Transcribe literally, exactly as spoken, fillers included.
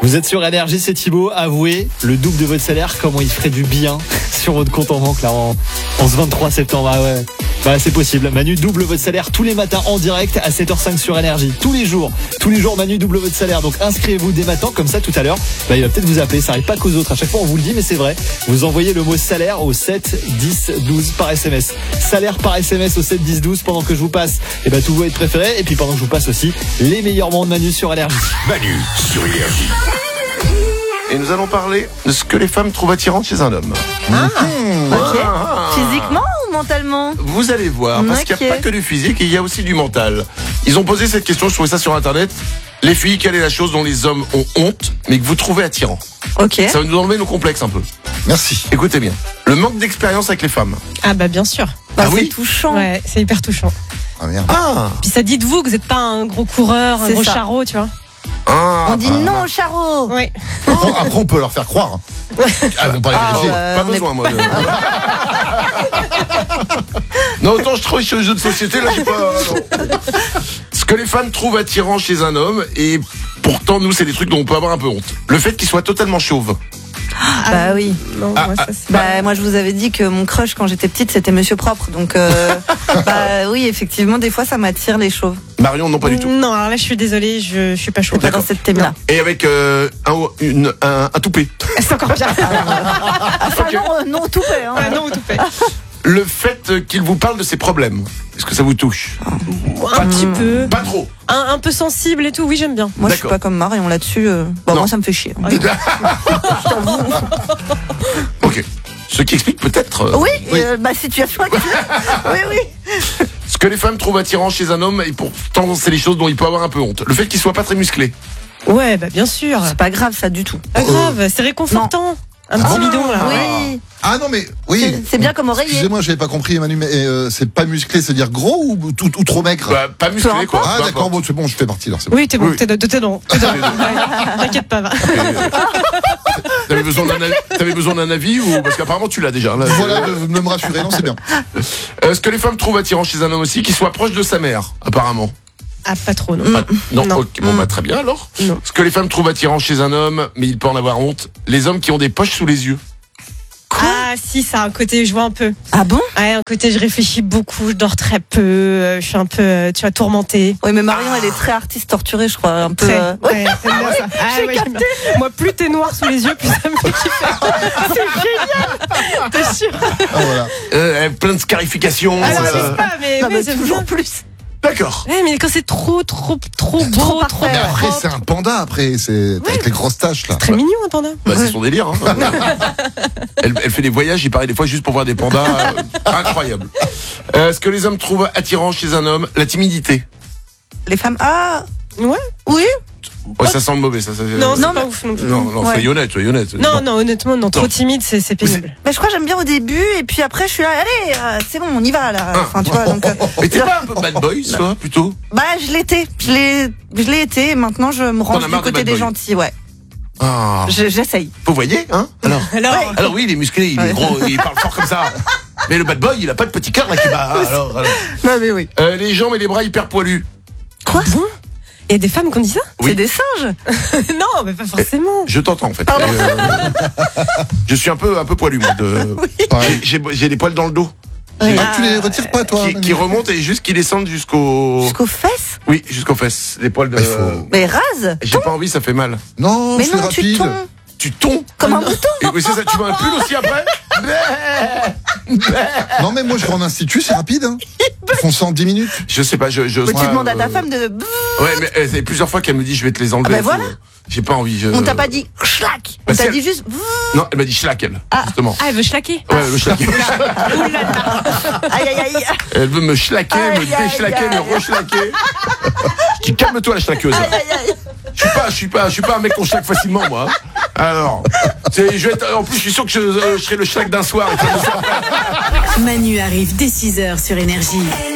Vous êtes sur Énergie, c'est Thibaut. Avouez, le double de votre salaire, comment il ferait du bien sur votre compte en banque là en, en ce vingt-trois septembre. Ah ouais. Bah, c'est possible. Manu double votre salaire tous les matins en direct à sept heures cinq sur Énergie. Tous les jours. Tous les jours, Manu double votre salaire. Donc inscrivez-vous dès maintenant. Comme ça, tout à l'heure, bah, il va peut-être vous appeler. Ça arrive pas qu'aux autres. À chaque fois, on vous le dit, mais c'est vrai. Vous envoyez le mot salaire au sept dix douze par S M S. Salaire par S M S au sept dix douze pendant que je vous passe et bah, tous vos hits préférés. Et puis pendant que je vous passe aussi les meilleurs moments de Manu sur Énergie. Manu sur Énergie. Et nous allons parler de ce que les femmes trouvent attirant chez un homme. Ah, ok. Ah. Physiquement ou mentalement? Vous allez voir, parce Ok. qu'il n'y a pas que du physique, il y a aussi du mental. Ils ont posé cette question, je trouvais ça sur internet. Les filles, quelle est la chose dont les hommes ont honte, mais que vous trouvez attirant? Ok. Ça va nous enlever nos complexes un peu. Merci. Écoutez bien. Le manque d'expérience avec les femmes. Ah bah bien sûr. Bah, Ah c'est oui touchant. Ouais, c'est hyper touchant. Ah merde. Ah, Puis ça dit de vous que vous n'êtes pas un gros coureur, un C'est gros ça. charreau, tu vois. ah On dit non au charreau. Ouais. Après, après, on peut leur faire croire. Elles vont pas les Ah, vérifier. bah, pas on est- besoin, moi. de- non, autant je travaille sur les jeux de société, là, j'ai pas. non. Ce que les femmes trouvent attirant chez un homme, et pourtant, nous, c'est des trucs dont on peut avoir un peu honte. Le fait qu'il soit totalement chauve. Bah oui. Non, Ah, moi, ah, ça, c'est- Bah moi je vous avais dit que mon crush quand j'étais petite c'était Monsieur Propre, donc euh, bah oui effectivement des fois ça m'attire les chauves. Marion, non, pas du tout. Non, alors là, je suis désolée, je, je suis pas C'est chaude. pas dans cette thème là. Et avec euh, un, une, un, un toupet. C'est encore pire. Ah ça Ok. non euh, non tout fait hein. Ah non, tout fait. Le fait qu'il vous parle de ses problèmes, est-ce que ça vous touche? Un petit peu. Pas trop. Un, un peu sensible et tout, oui, j'aime bien. Moi je suis D'accord. pas comme Marion là-dessus. euh, Bon Non. moi ça me fait chier. Ok. Ce qui explique peut-être euh, Oui, Oui. euh, ma situation actuelle. Oui oui. ce que les femmes trouvent attirant chez un homme, et pourtant c'est les choses dont il peut avoir un peu honte. Le fait qu'il soit pas très musclé. Ouais, bah bien sûr. C'est pas grave ça du tout. Pas grave, c'est réconfortant. Un petit Ah. bidon là. Oui. Ah non, mais oui. C'est- C'est bien comme oreiller. Excusez-moi, j'avais pas compris, Emmanuel, mais euh, c'est pas musclé, c'est-à-dire gros ou, tout, ou trop maigre? Bah, pas musclé, Peu quoi. Ah Peu d'accord, importe. bon, c'est bon, je fais partie là, c'est bon. Oui, t'es bon, Oui. t'es t'es- t'es bon. T'es bon. Ouais, T'inquiète pas, va. T'avais besoin d'un avis, t'avais besoin d'un avis ou parce qu'apparemment tu l'as déjà. Là. Voilà, de, de me rassurer, non, c'est bien. Euh, ce que les femmes trouvent attirant chez un homme aussi, qu'il soit proche de sa mère, apparemment. Ah, pas trop, non. Pas- non, Non. ok, bon bah très bien alors. Non. Ce que les femmes trouvent attirant chez un homme, mais il peut en avoir honte, les hommes qui ont des poches sous les yeux. Ah, si, ça a un côté, je vois un peu. Ah bon? Ouais, un côté, je réfléchis beaucoup, je dors très peu, euh, je suis un peu, euh, tu vois, tourmentée. Oui mais Marion elle est très artiste torturée je crois un peu. Très. euh, Ouais, t'aimes bien ça. Ah, ouais, j'aime bien. Moi, plus t'es noir sous les yeux, plus ça me fait kiffer. C'est génial. T'es sûr? Ah voilà. Euh, plein de scarifications. Alors, euh, je sais pas, mais, Non, mais mais j'aime toujours bien. plus. D'accord. Ouais, mais quand c'est trop, trop, trop beau, Trop trop, parfait. Mais après, propre. c'est un panda, après, c'est avec les grosses taches là. Très mignon, un panda. Bah, c'est son délire. Hein. elle, elle fait des voyages, il paraît des fois juste pour voir des pandas. euh, incroyable. Euh, ce que les hommes trouvent attirant chez un homme, la timidité. Les femmes ah Ouais. oui. Ouais, ça sent le mauvais, ça. ça Non, c'est Non, pas mais- ouf non plus. non, non, Ouais. soyez honnête, soyez honnête. Non, non, honnêtement, non, trop Non. timide, c'est c'est pénible. Bah, je crois que j'aime bien au début et puis après je suis là allez euh, c'est bon on y va là. Ah. Enfin tu vois donc. euh, Mais t'es pas un peu bad boy, toi, plutôt? Bah je l'étais, je l'ai, je l'ai été. Et maintenant je me T'en range as du marre des côté bad des boys. gentils, ouais. Ah. Je- J'essaye. Vous voyez, hein? Alors. Alors, Alors oui, il est musclé, il est Ouais. gros, il parle fort comme ça. Mais le bad boy, il a pas de petit cœur là qui bat. Ah, alors, alors. Non mais oui. Euh, les jambes et les bras hyper poilus. Quoi? il y a des femmes qui ont dit ça? Oui. C'est des singes. Non, mais pas forcément. Je t'entends en fait. Euh, je suis un peu un peu poilu moi. De... Pareil. J'ai- J'ai j'ai des poils dans le dos Ah, tu les retires pas, toi? qui, qui remontent et juste qui descendent jusqu'au. Jusqu'aux fesses. Oui, jusqu'aux fesses. Des poils de. Il faut- Mais rase. J'ai pas envie, ça fait mal. Non, Mais c'est non tu rapide. tombes Tu tombes. comme un mouton. Et oui, c'est ça. Tu veux un pull aussi après? Non, mais moi, je vais en institut, c'est rapide. Hein. Ils font ça en dix minutes. Je sais pas. Je. je Tu moi, demandes à ta euh, femme de. Ouais, mais euh, c'est plusieurs fois qu'elle me dit je vais te les enlever. Ah bah voilà. Faut- J'ai pas envie. Je... On t'a pas dit schlac. Bah, On t'a si dit juste. Non, elle m'a dit schlack elle. Justement. Ah, elle veut schlaquer. Ouais, elle veut schlacker. Aïe aïe aïe. Elle veut me schlaquer, me Aïe, aïe, déchlaquer, aïe. me rechlaquer. Je dis calme-toi la schlaqueuse. Aïe aïe aïe. Je suis pas, je suis pas, je suis pas un mec qu'on schlaque facilement moi. Alors, c'est- je vais être, en plus je suis sûr que je, euh, je serai le schlack d'un soir. Manu arrive dès six heures sur Énergie.